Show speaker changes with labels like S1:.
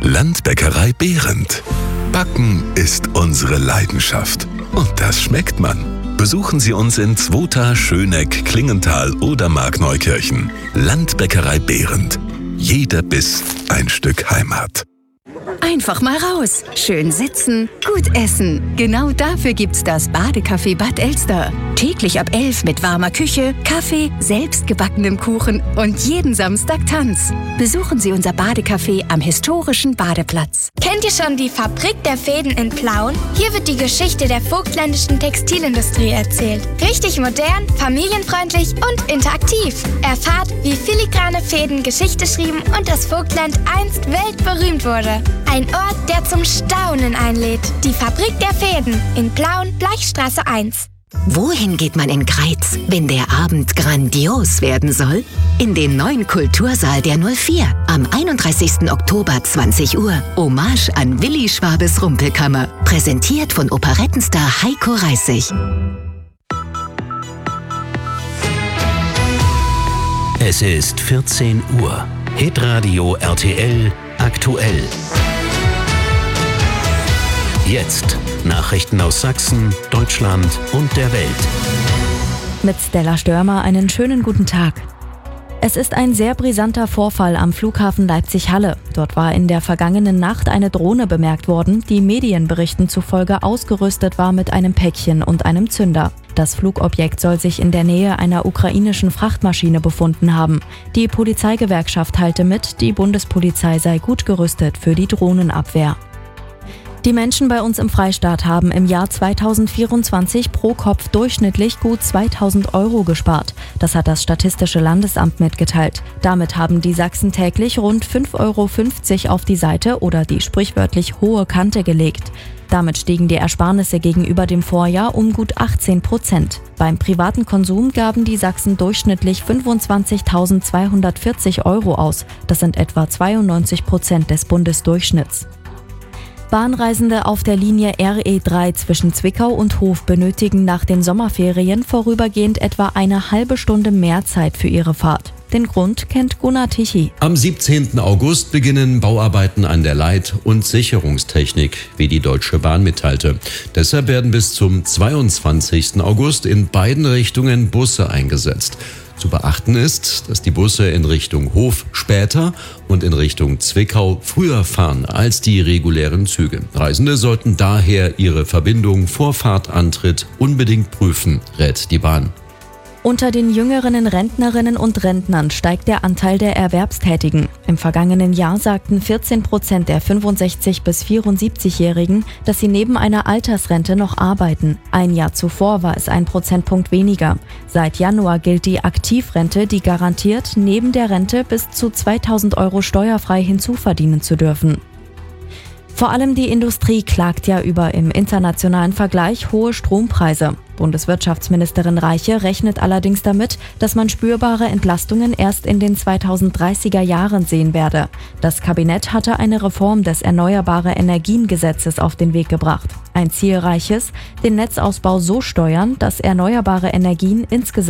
S1: Landbäckerei Behrendt. Backen ist unsere Leidenschaft. Und das schmeckt man. Besuchen Sie uns in Zwota, Schöneck, Klingenthal oder Markneukirchen. Landbäckerei Behrendt. Jeder Biss ein Stück Heimat.
S2: Einfach mal raus. Schön sitzen, gut essen. Genau dafür gibt's das Badecafé Bad Elster. Täglich ab 11 mit warmer Küche, Kaffee, selbstgebackenem Kuchen und jeden Samstag Tanz. Besuchen Sie unser Badecafé am historischen Badeplatz.
S3: Kennt ihr schon die Fabrik der Fäden in Plauen? Hier wird die Geschichte der vogtländischen Textilindustrie erzählt. Richtig modern, familienfreundlich und interaktiv. Erfahrt, wie filigrane Fäden Geschichte schrieben und das Vogtland einst weltberühmt wurde. Ein Ort, der zum Staunen einlädt. Die Fabrik der Fäden in Plauen, Bleichstraße 1.
S4: Wohin geht man in Greiz, wenn der Abend grandios werden soll? In den neuen Kultursaal der 04 am 31. Oktober 20 Uhr. Hommage an Willi Schwabes Rumpelkammer. Präsentiert von Operettenstar Heiko Reissig.
S5: Es ist 14 Uhr. Hitradio RTL aktuell. Jetzt Nachrichten aus Sachsen, Deutschland und der Welt.
S6: Mit Stella Störmer einen schönen guten Tag. Es ist ein sehr brisanter Vorfall am Flughafen Leipzig-Halle. Dort war in der vergangenen Nacht eine Drohne bemerkt worden, die Medienberichten zufolge ausgerüstet war mit einem Päckchen und einem Zünder. Das Flugobjekt soll sich in der Nähe einer ukrainischen Frachtmaschine befunden haben. Die Polizeigewerkschaft teilte mit, die Bundespolizei sei gut gerüstet für die Drohnenabwehr. Die Menschen bei uns im Freistaat haben im Jahr 2024 pro Kopf durchschnittlich gut 2.000 Euro gespart. Das hat das Statistische Landesamt mitgeteilt. Damit haben die Sachsen täglich rund 5,50 Euro auf die Seite oder die sprichwörtlich hohe Kante gelegt. Damit stiegen die Ersparnisse gegenüber dem Vorjahr um gut 18%. Beim privaten Konsum gaben die Sachsen durchschnittlich 25.240 Euro aus. Das sind etwa 92% des Bundesdurchschnitts. Bahnreisende auf der Linie RE3 zwischen Zwickau und Hof benötigen nach den Sommerferien vorübergehend etwa eine halbe Stunde mehr Zeit für ihre Fahrt. Den Grund kennt Gunnar Tichy.
S7: Am 17. August beginnen Bauarbeiten an der Leit- und Sicherungstechnik, wie die Deutsche Bahn mitteilte. Deshalb werden bis zum 22. August in beiden Richtungen Busse eingesetzt. Zu beachten ist, dass die Busse in Richtung Hof später und in Richtung Zwickau früher fahren als die regulären Züge. Reisende sollten daher ihre Verbindung vor Fahrtantritt unbedingt prüfen, rät die Bahn.
S6: Unter den jüngeren Rentnerinnen und Rentnern steigt der Anteil der Erwerbstätigen. Im vergangenen Jahr sagten 14% der 65- bis 74-Jährigen, dass sie neben einer Altersrente noch arbeiten. Ein Jahr zuvor war es 1 Prozentpunkt weniger. Seit Januar gilt die Aktivrente, die garantiert, neben der Rente bis zu 2.000 Euro steuerfrei hinzuverdienen zu dürfen. Vor allem die Industrie klagt ja über im internationalen Vergleich hohe Strompreise. Bundeswirtschaftsministerin Reiche rechnet allerdings damit, dass man spürbare Entlastungen erst in den 2030er Jahren sehen werde. Das Kabinett hatte eine Reform des Erneuerbare-Energien-Gesetzes auf den Weg gebracht. Ein Ziel Reiches, den Netzausbau so steuern, dass erneuerbare Energien insgesamt